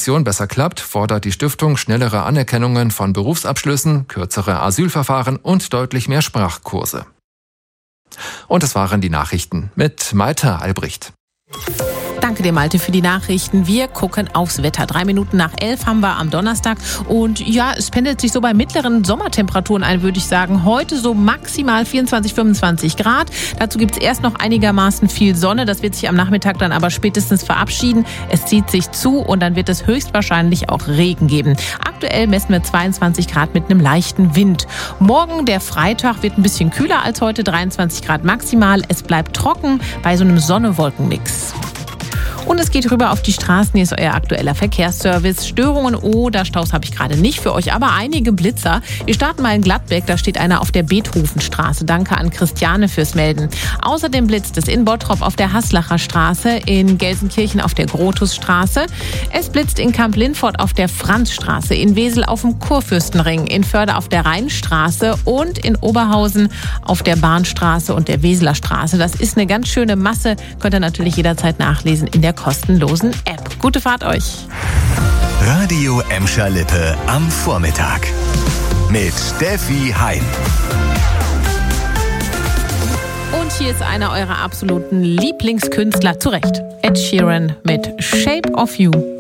Integration besser klappt, fordert die Stiftung schnellere Anerkennungen von Berufsabschlüssen, kürzere Asylverfahren und deutlich mehr Sprachkurse. Und das waren die Nachrichten mit Malte Albrecht. Danke dir, Malte, für die Nachrichten. Wir gucken aufs Wetter. 11:03 haben wir am Donnerstag. Und ja, es pendelt sich so bei mittleren Sommertemperaturen ein, würde ich sagen. Heute so maximal 24, 25 Grad. Dazu gibt es erst noch einigermaßen viel Sonne. Das wird sich am Nachmittag dann aber spätestens verabschieden. Es zieht sich zu und dann wird es höchstwahrscheinlich auch Regen geben. Aktuell messen wir 22 Grad mit einem leichten Wind. Morgen, der Freitag, wird ein bisschen kühler als heute. 23 Grad maximal. Es bleibt trocken bei so einem Sonne-Wolken-Mix. Und es geht rüber auf die Straßen. Hier ist euer aktueller Verkehrsservice. Störungen oder Staus habe ich gerade nicht für euch, aber einige Blitzer. Wir starten mal in Gladbeck. Da steht einer auf der Beethovenstraße. Danke an Christiane fürs Melden. Außerdem blitzt es in Bottrop auf der Haslacher Straße, in Gelsenkirchen auf der Grotusstraße. Es blitzt in Kamp-Lindfort auf der Franzstraße, in Wesel auf dem Kurfürstenring, in Förde auf der Rheinstraße und in Oberhausen auf der Bahnstraße und der Weseler Straße. Das ist eine ganz schöne Masse. Könnt ihr natürlich jederzeit nachlesen in der kostenlosen App. Gute Fahrt euch. Radio Emscher Lippe am Vormittag mit Steffi Hein. Und hier ist einer eurer absoluten Lieblingskünstler, zu Recht. Ed Sheeran mit Shape of You.